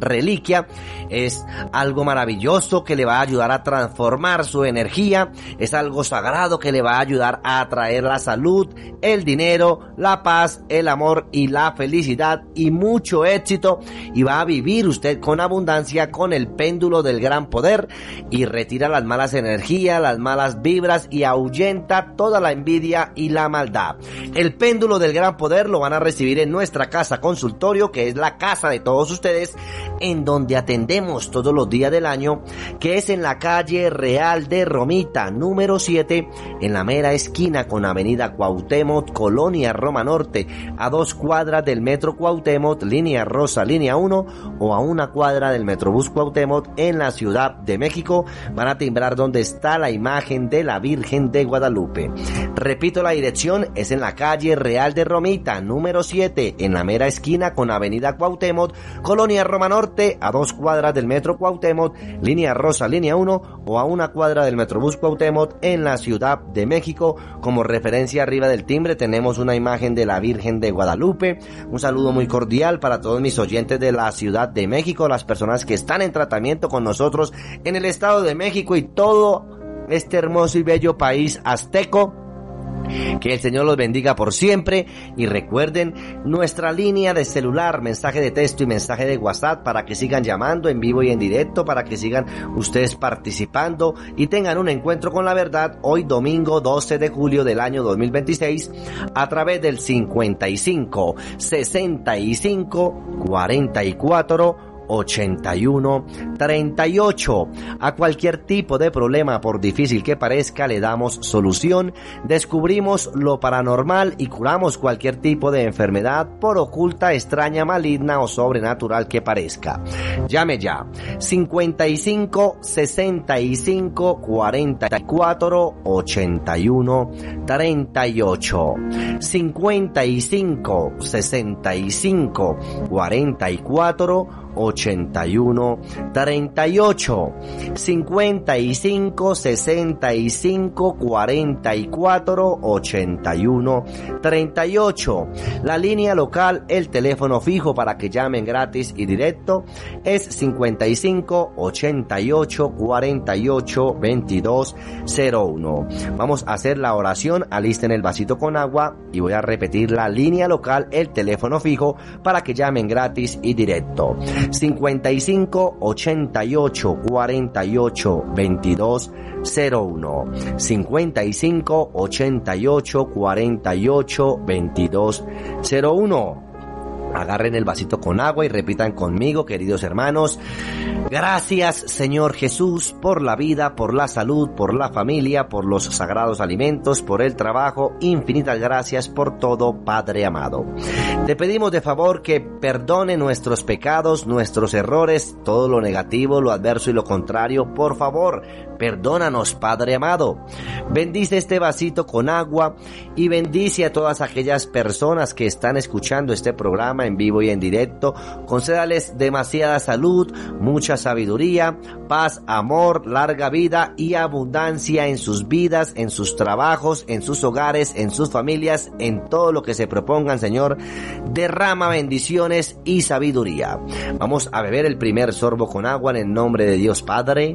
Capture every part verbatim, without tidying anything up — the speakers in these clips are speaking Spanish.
reliquia. Es algo maravilloso que le va a ayudar a transformar su energía. Es algo sagrado que le va a ayudar a atraer la salud, el dinero, la paz, el amor y la felicidad y mucho éxito. Y va a vivir usted con abundancia con el péndulo del gran poder y retira las malas energías, las malas vibras y ahuyenta toda la envidia y la maldad. El péndulo del gran poder lo van a recibir en nuestra casa consultorio, que es la casa de todos ustedes, en donde atendemos todos los días del año, que es en la calle Real de Romita, número siete, en la mera esquina con avenida Cuauhtémoc, Colonia Roma Norte, a dos cuadras del metro Cuauhtémoc, línea rosa, línea uno, o a una cuadra del Metrobús Cuauhtémoc en la Ciudad de México. Van a timbrar donde está la imagen de la Virgen de Guadalupe. Repito, la dirección es en la calle Real de Romita, número siete, en la mera esquina con avenida Cuauhtémoc, Colonia Roma Norte, a dos cuadras del metro Cuauhtémoc, línea rosa, línea uno, o a una cuadra del Metrobús Cuauhtémoc en la Ciudad de México. Como referencia arriba del timbre tenemos una imagen de la Virgen de Guadalupe. Un saludo muy cordial para todos mis oyentes de la Ciudad de México, las personas que están en tratamiento con nosotros en el Estado de México y todo este hermoso y bello país azteco. Que el Señor los bendiga por siempre. Y recuerden nuestra línea de celular, mensaje de texto y mensaje de WhatsApp, para que sigan llamando en vivo y en directo, para que sigan ustedes participando y tengan un encuentro con la verdad hoy domingo doce de julio del año dos mil veintiséis a través del cincuenta y cinco, sesenta y cinco, cuarenta y cuatro, ochenta y uno, treinta y ocho. A cualquier tipo de problema, por difícil que parezca, le damos solución. Descubrimos lo paranormal y curamos cualquier tipo de enfermedad, por oculta, extraña, maligna o sobrenatural que parezca. Llame ya. cincuenta y cinco, sesenta y cinco, cuarenta y cuatro, ochenta y uno, treinta y ocho. cincuenta y cinco, sesenta y cinco, cuarenta y cuatro, ochenta y uno, treinta y ocho. cincuenta y cinco, sesenta y cinco, cuarenta y cuatro, ochenta y uno, treinta y ocho. La línea local, el teléfono fijo para que llamen gratis y directo, es cincuenta y cinco, ochenta y ocho, cuarenta y ocho, veintidós, cero uno. Vamos a hacer la oración, alisten el vasito con agua y voy a repetir la línea local, el teléfono fijo para que llamen gratis y directo. cincuenta y cinco, ochenta y ocho, cuarenta y ocho, veintidós, cero uno. cincuenta y cinco, ochenta y ocho, cuarenta y ocho, veintidós, cero uno. Agarren el vasito con agua y repitan conmigo, queridos hermanos. Gracias, Señor Jesús, por la vida, por la salud, por la familia, por los sagrados alimentos, por el trabajo. Infinitas gracias por todo, Padre amado. Te pedimos de favor que perdone nuestros pecados, nuestros errores, todo lo negativo, lo adverso y lo contrario. Por favor, perdónanos, Padre amado. Bendice este vasito con agua y bendice a todas aquellas personas que están escuchando este programa en vivo y en directo. Concédales demasiada salud, mucha sabiduría, paz, amor, larga vida y abundancia en sus vidas, en sus trabajos, en sus hogares, en sus familias, en todo lo que se propongan, Señor. Derrama bendiciones y sabiduría. Vamos a beber el primer sorbo con agua en el nombre de Dios Padre.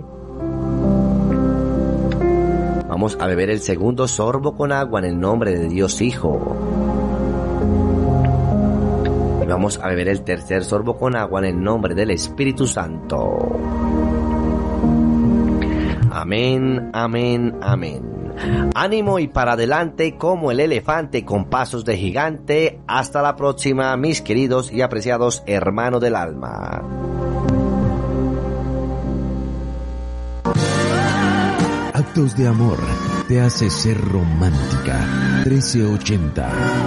Vamos a beber el segundo sorbo con agua en el nombre de Dios Hijo. Y vamos a beber el tercer sorbo con agua en el nombre del Espíritu Santo. Amén, amén, amén. Ánimo y para adelante como el elefante con pasos de gigante. Hasta la próxima, mis queridos y apreciados hermanos del alma. Actos de amor te hace ser romántica. trece ochenta